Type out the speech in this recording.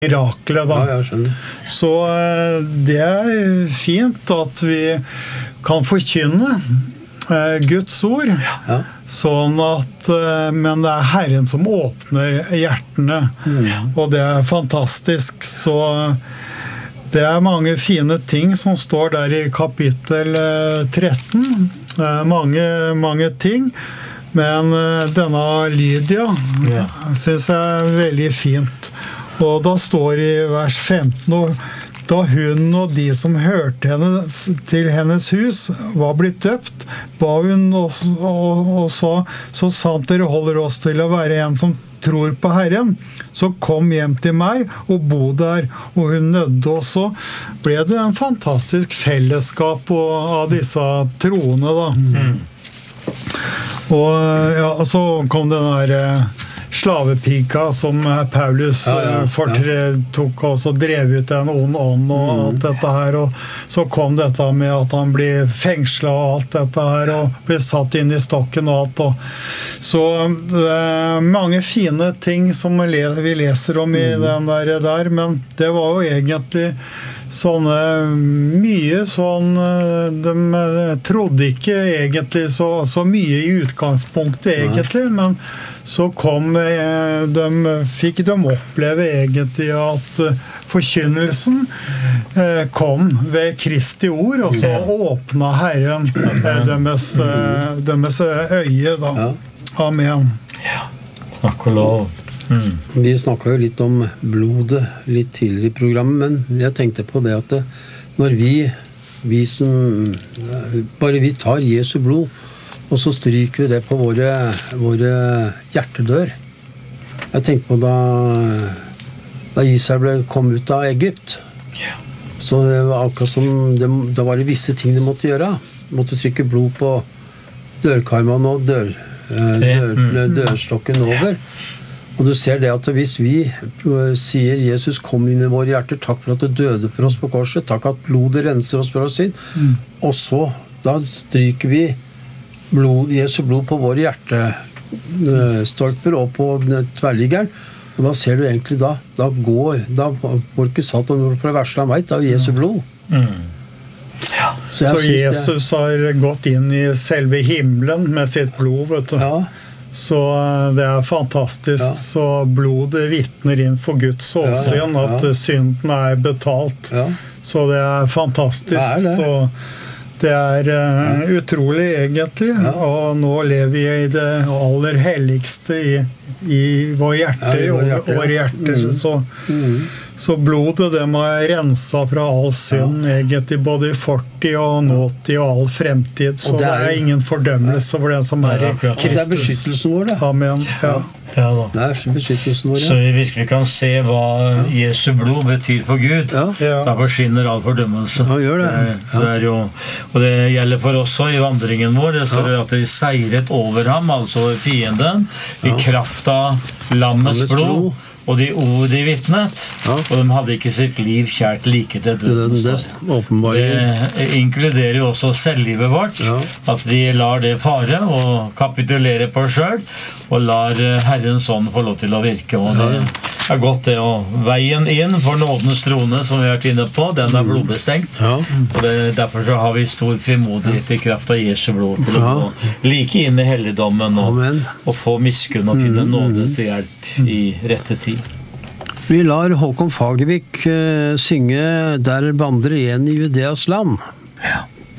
miraklet da. Ja, jeg skjønner. Så det fint at vi kan forkynne Guds ord, sånn at, men det Herren som åpner hjertene, og det fantastisk, så det mange fine ting som står der i kapittel 13, mange ting, men denne Lydia synes jeg veldig fint, og da står i vers 15, da hun og de som hørte henne til hennes hus var blitt døpt, ba hun og sa, så sant dere holder oss til å være en som tror på Herren, så kom hjem til meg og bo der, og hun nødde oss, så ble det en fantastisk fellesskap av disse troende da. Og ja, så kom den der slavepika som Paulus tok og så drev ut en ond ånd og alt dette her, og så kom dette med at han ble fengslet og alt dette her, og ble satt inn i stokken og alt, og så mange fine ting som vi leser om i den der, men det var jo egentlig mye sånn, de trodde ikke egentlig så mye i utgangspunktet egentlig, men så fikk de oppleve egentlig at forkynnelsen kom ved Kristi ord, og så åpnet Herren deres øye da. Amen. Ja, takk og lov. Vi snakket jo litt om blodet litt tidligere i programmet, men jeg tenkte på det at når vi som bare vi tar Jesu blod, og så stryker vi det på våre hjertedør. Jeg tenkte på da Israel kom ut av Egypt, så det var akkurat som da var det visse ting de måtte gjøre. De måtte trykke blod på dørkarmen og dørstokken over. Og du ser det at hvis vi sier Jesus kom inn i våre hjerter, takk for at du døde for oss på korset, takk at blodet renser oss for oss synd, og så da stryker vi Jesu blod på våre hjertestolper og på tverrliggeren, og da ser du egentlig da får ikke satt noe for det verste han vet, da Jesu blod. Så Jesus har gått inn i selve himmelen med sitt blod, vet du. Ja. Så det fantastisk, så blodet vittner inn for Guds åsyn at synden betalt. Så det fantastisk, så det utrolig egentlig, og nå lever vi i det aller helligste i våre hjerter, så blodet det må rensa fra all synd, egentlig både i fortid og nåtid og all fremtid, så det ingen fordømmelse for den som i Kristus. Det beskyttelsen vår, det. Amen, Ja da. Det beskyttelsen vår, Så vi virkelig kan se hva Jesu blod betyr for Gud. Da forsvinner all fordømmelse. Ja, gjør det. Det jo, og det gjelder for oss også i vandringen vår. Det står at de seiret over ham, altså fienden, i kraft av lammets blod. Og de ord de vittnet, og de hadde ikke sitt liv kjært like til døden. Det inkluderer jo også selvlivet vårt, at vi lar det fare og kapitulere på oss selv, og lar Herrens ånd få lov til å virke. Og det godt det, og veien inn for nådens trone, som vi har vært inne på, den blodbestengt. Og derfor så har vi stor frimodighet i kraft av Jesu blod til å gå like inn i helligdommen og få miskunn og finne nåde til hjelp i rette tid. Vi lar Håkon Fagervik synge Der vandrer en i Judeas land. Ja.